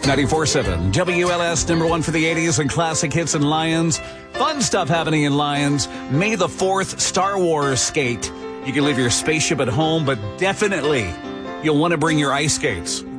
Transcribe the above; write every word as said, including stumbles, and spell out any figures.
ninety-four point seven W L S, number one for the eighties and classic hits in Lyons. Fun stuff happening in Lyons. May the fourth, Star Wars skate. You can leave your spaceship at home, but definitely you'll want to bring your ice skates.